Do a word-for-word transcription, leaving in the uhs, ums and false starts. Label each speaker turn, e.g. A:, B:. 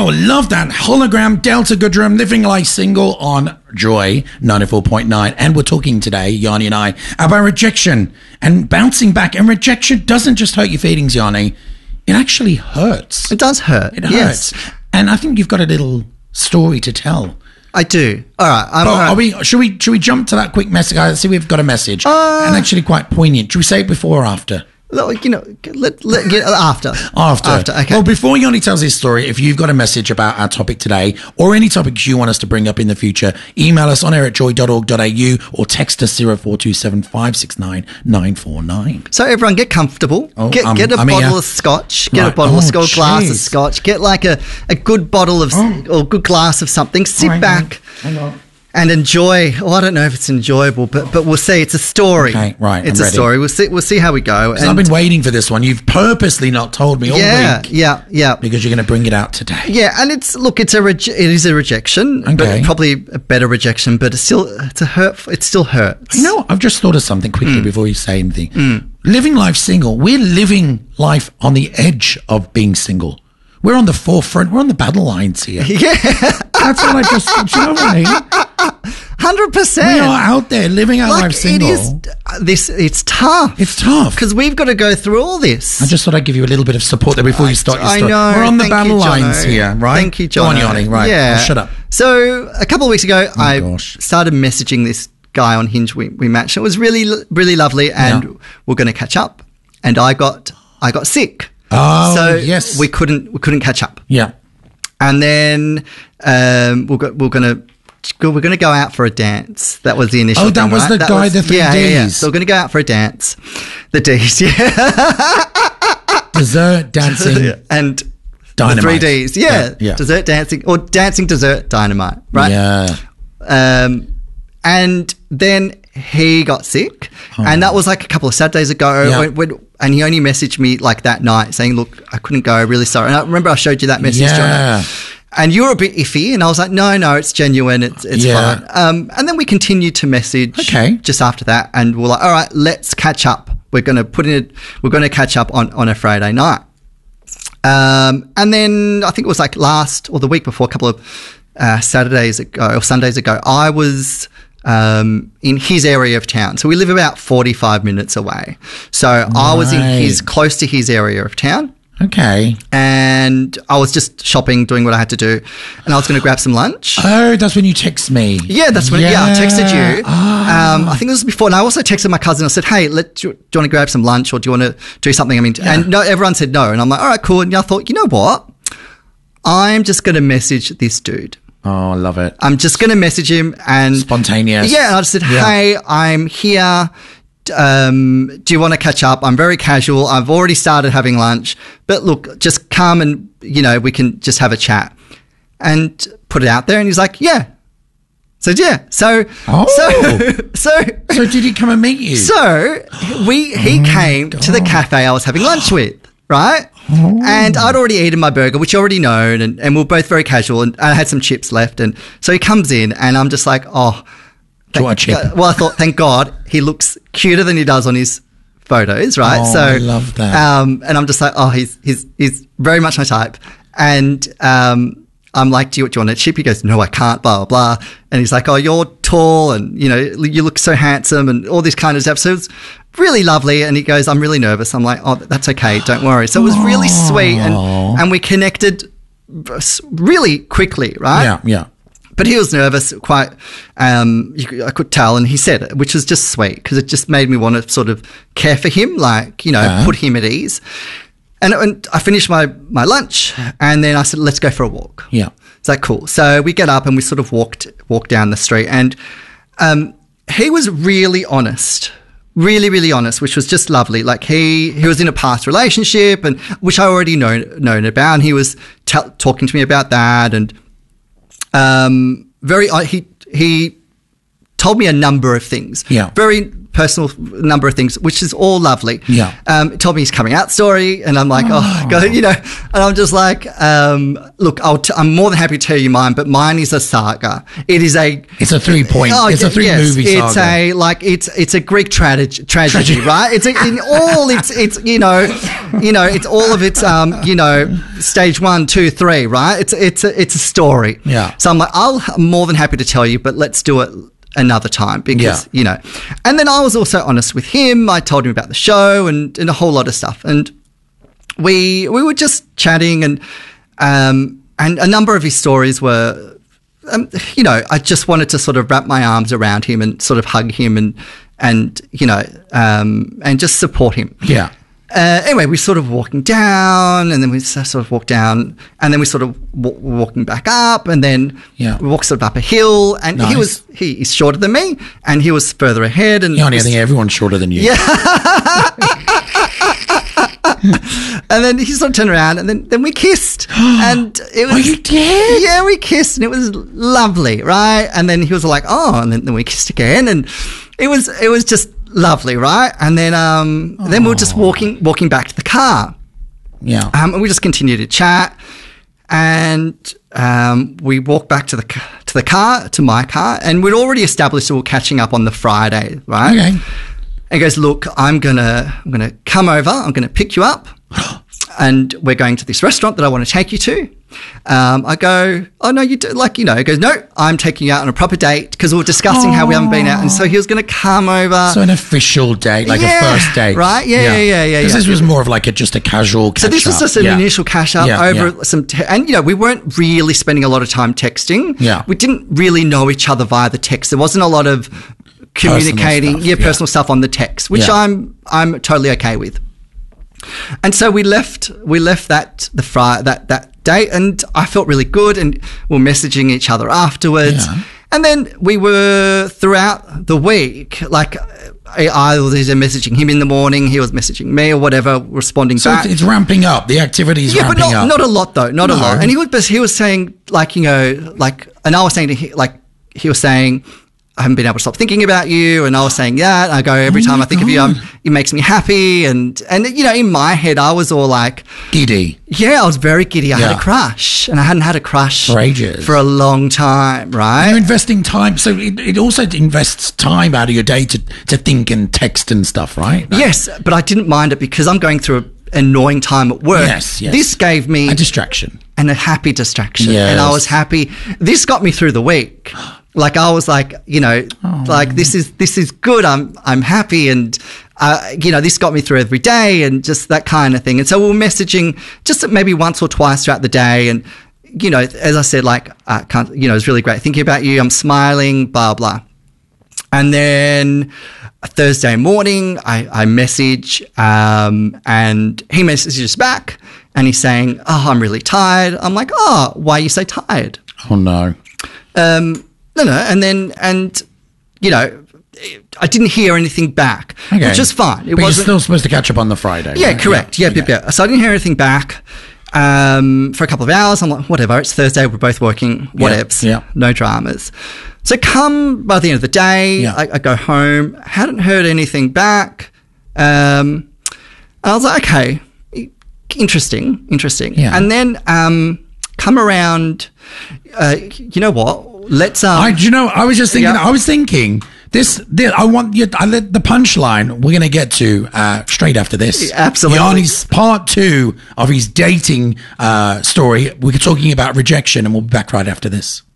A: Oh, love that. Hologram, Delta Goodrum, Living Life Single on Joy ninety-four point nine. And we're talking today, Yanni and I, about rejection and bouncing back. And rejection doesn't just hurt your feelings, Yanni. It actually hurts.
B: It does hurt.
A: It hurts.
B: Yes.
A: And I think you've got a little story to tell.
B: I do. All right. I'm,
A: But
B: all right.
A: are we? Should we? Should we jump to that quick message? I see we've got a message,
B: Uh,
A: and actually quite poignant. Should we say it before or after?
B: Look, you know, let, let, get, after.
A: After.
B: After, okay.
A: Well, before Yanni tells his story, if you've got a message about our topic today or any topics you want us to bring up in the future, email us on air at joy dot org dot a u or text us zero four two seven five six nine nine four nine.
B: So everyone get comfortable.
A: Oh,
B: get
A: um,
B: get a
A: I'm
B: bottle
A: here.
B: of scotch. Get
A: Right.
B: a bottle
A: Oh,
B: of scotch, glass of
A: jeez.
B: scotch. Get like a, a good bottle of,
A: Oh.
B: or good glass of something. Sit
A: Hang on.
B: back
A: Hang on.
B: and enjoy. Oh, I don't know if it's enjoyable, but but we'll see. It's a story.
A: Okay, right,
B: It's
A: I'm
B: a
A: ready.
B: story. We'll see. We'll see how we go.
A: So I've been waiting for this one. You've purposely not told me all
B: yeah,
A: week
B: yeah, yeah.
A: because you're going to bring it out today.
B: Yeah, and it's look, it's a reje- it is a rejection,
A: Okay.
B: but probably a better rejection, but it's still it's a hurt. It still hurts.
A: You know, I've just thought of something quickly
B: Mm.
A: before you say anything. Living life single. We're living life on the edge of being single. We're on the forefront. We're on the battle lines here.
B: Yeah,
A: That's what I just. Do you know what I mean?
B: hundred
A: We
B: percent.
A: are out there living our life
B: Like it
A: single.
B: is uh, this. It's tough.
A: It's tough.
B: because we've got to go through all this.
A: I just thought I'd give you a little bit of support there before you start your
B: I
A: story.
B: know.
A: We're on the
B: Thank
A: battle
B: you,
A: lines
B: Jono.
A: here, right?
B: Thank you,
A: Go
B: Jono.
A: on, Yanni. Right.
B: Yeah.
A: Well, shut up.
B: So a couple of weeks ago, I
A: gosh.
B: started messaging this guy on Hinge. We, we matched. It was really, really lovely, and
A: Yeah.
B: we're going to catch up. And I got, I got sick.
A: Oh,
B: so
A: yes.
B: we couldn't, we couldn't catch up.
A: Yeah.
B: And then um, we're, go, we're going to. We're going to go out for a dance. That was the initial.
A: Oh, that
B: thing,
A: was
B: right?
A: the
B: That
A: guy, the three
B: yeah, yeah, yeah.
A: Ds.
B: So we're going to go out for a dance. The D's, yeah.
A: Dessert, dancing,
B: and
A: dynamite.
B: the three Ds, yeah.
A: Yeah, yeah.
B: Dessert dancing or dancing dessert dynamite, right?
A: Yeah.
B: Um, and then he got sick, and that was like a couple of Saturdays ago.
A: Yeah.
B: When, when, and he only messaged me like that night saying, "Look, I couldn't go. Really sorry." And I remember I showed you that message,
A: Yeah.
B: Jono. And you were a bit iffy, and I was like, "No, no, it's genuine. It's it's
A: Yeah.
B: fine." Um, and then we continued to message.
A: Okay.
B: Just after that, and we're like, "All right, let's catch up. We're going to put in. A, we're going to catch up on on a Friday night." Um, and then I think it was like last or the week before, a couple of uh, Saturdays ago or Sundays ago, I was um, in his area of town. So we live about forty-five minutes away. So I was in his,
A: Right.
B: close to his area of town.
A: Okay.
B: And I was just shopping, doing what I had to do. And I was going to grab some lunch.
A: Oh, that's when you text me.
B: Yeah, that's when. Yeah, I texted you.
A: Ah.
B: Um, I think it was before, and I also texted my cousin. I said, "Hey, let do you, do you want to grab some lunch, or do you want to do something?" I mean, and no, everyone said no, and I'm like, "All right, cool." And I thought, you know what? I'm just going to message this dude.
A: Oh, I love it.
B: I'm just going to message him and
A: Spontaneous.
B: Yeah, and I just said,
A: Yeah.
B: "Hey, I'm here. Um, do you want to catch up? I'm very casual. I've already started having lunch, but look, just come and you know we can just have a chat." And put it out there, and he's like, "Yeah." So yeah, so
A: Oh.
B: so so
A: So did he come and meet you?
B: so we he
A: Oh
B: came to the cafe I was having lunch with, right?
A: Oh.
B: And I'd already eaten my burger, which you already known, and, and we we're both very casual, and I had some chips left, and so he comes in, and I'm just like, oh,
A: Do you want a chip?
B: God- well, I thought, thank God, he looks cuter than he does on his photos, right?
A: Oh,
B: so
A: I love that.
B: Um, and I'm just like, oh, he's he's he's very much my type, and um. I'm like, do you, do you want a chip? He goes, no, I can't, blah, blah, blah. And he's like, oh, you're tall and, you know, you look so handsome and all this kind of stuff. So it's really lovely. And he goes, I'm really nervous. I'm like, oh, that's okay. Don't worry. So it was really sweet. And,
A: Aw.
B: and we connected really quickly, right?
A: Yeah, yeah.
B: But he was nervous, quite, um, you, could- I could tell, and he said it, which was just sweet because it just made me want to sort of care for him, like, you know,
A: Yeah.
B: put him at ease. And, and I finished my, my lunch, and then I said, let's go for a walk.
A: Yeah.
B: Is that cool? So we get up and we sort of walked walked down the street, and um, he was really honest. Really, really honest, which was just lovely. Like he, he was in a past relationship, and which I already known known about. And he was t- talking to me about that, and um, very uh, he he told me a number of things.
A: Yeah.
B: Very personal number of things, which is all lovely.
A: Yeah.
B: Um, he told me his coming out story, and I'm like, oh, oh God, you know, and I'm just like, um, look, I'll t- I'm more than happy to tell you mine, but mine is a saga. It is a,
A: it's a three point,
B: oh,
A: it's a three
B: yes,
A: movie saga.
B: It's a like, it's it's a Greek tragedy, tragedy, right? It's a, in all it's it's you know, you know, it's all of its um, you know, stage one, two, three, right? It's it's a it's a story.
A: Yeah.
B: So I'm like, I'll, I'm more than happy to tell you, but let's do it another time because,
A: yeah.
B: you know. And then I was also honest with him. I told him about the show and, and a whole lot of stuff. And we we were just chatting, and um, and a number of his stories were, um, you know, I just wanted to sort of wrap my arms around him and sort of hug him and, and you know, um, and just support him.
A: Yeah.
B: Uh, anyway, we sort of walking down, and then we sort of walk down, and then we sort of w- walking back up, and then
A: yeah.
B: we walk sort of up a hill. And
A: nice.
B: he was he is shorter than me, and he was further ahead. And
A: Yanni, I think everyone's shorter than you.
B: Yeah. And then he sort of turned around, and then, then we kissed, and it was.
A: Oh, you did?
B: Yeah, we kissed, and it was lovely, right? And then he was like, "Oh," and then, then we kissed again, and it was it was just lovely, right? And then um, then we were just walking walking back to the car.
A: Yeah.
B: Um, and we just continued to chat, and um, we walked back to the ca- to the car to my car, and we'd already established that we were catching up on the Friday, right?
A: Okay.
B: And he goes, "Look, I'm gonna I'm gonna come over. I'm gonna pick you up, and we're going to this restaurant that I want to take you to." Um, I go, "Oh no, you do like you know." He goes, "No, I'm taking you out on a proper date because we were discussing
A: oh.
B: how we haven't been out." And so he was going to come over.
A: So an official date, like
B: yeah,
A: a first date,
B: right? Yeah, yeah, yeah, yeah.
A: Because
B: yeah.
A: this was more of like a just a casual. Catch
B: So this was just an
A: yeah.
B: initial catch up
A: yeah,
B: over
A: yeah.
B: some, te- and you know, we weren't really spending a lot of time texting.
A: Yeah,
B: we didn't really know each other via the text. There wasn't a lot of communicating,
A: stuff,
B: yeah,
A: yeah.
B: personal stuff on the text, which
A: Yeah.
B: I'm I'm totally okay with. And so we left we left that the fri- that that date, and I felt really good, and we we're messaging each other afterwards.
A: Yeah.
B: And then we were throughout the week, like I, I was either messaging him in the morning, he was messaging me or whatever, responding
A: So
B: back.
A: it's ramping up. The activity is
B: Yeah, but
A: ramping
B: not,
A: up.
B: not a lot though, not
A: No.
B: a lot. And he was, but he was saying like, you know, like, and I was saying to him, like, he was saying, I haven't been able to stop thinking about you. And I was saying, yeah, and I go, every
A: Oh
B: time
A: my
B: I think of you, I'm,
A: God.
B: it makes me happy. And, and, you know, in my head, I was all like,
A: Giddy.
B: yeah, I was very giddy. I had
A: Yeah.
B: a crush, and I hadn't had a crush
A: For ages.
B: for a long time, right?
A: You're investing time. So it, it also invests time out of your day to, to think and text and stuff, right? Like,
B: Yes, but I didn't mind it because I'm going through an annoying time at work.
A: Yes, yes.
B: This gave me
A: a distraction.
B: and a happy distraction.
A: Yes.
B: And I was happy. This got me through the week. Like I was like, you know,
A: Oh.
B: like this is this is good. I'm I'm happy, and uh, you know, this got me through every day, and just that kind of thing. And so we were messaging just maybe once or twice throughout the day, and you know, as I said, like I can't, you know, it's really great thinking about you. I'm smiling, blah blah. And then a Thursday morning, I, I message, um, and he messages back, and he's saying, "Oh, I'm really tired." I'm like, "Oh, why are you so tired?"
A: Oh, no.
B: Um, no, no. And then, and, you know, I didn't hear anything back,
A: Okay.
B: which is fine. It
A: but you're
B: wasn't.
A: still supposed to catch up on the Friday.
B: Yeah,
A: right?
B: correct. Yeah, yeah,
A: Okay.
B: yeah. So I didn't hear anything back um, for a couple of hours. I'm like, whatever. It's Thursday. We're both working. Whatevs.
A: yeah.
B: No dramas. So come by the end of the day,
A: Yeah.
B: I, I go home. Hadn't heard anything back. Um, I was like, okay, interesting, interesting.
A: Yeah.
B: And then um, come around. Uh, you know what? Let's. Um,
A: I, do you know, I was just thinking,
B: Yeah.
A: I was thinking, this, this I want you, I let the punchline we're going to get to uh, straight after this.
B: Absolutely.
A: Yanni's part two of his dating uh, story. We're talking about rejection, and we'll be back right after this.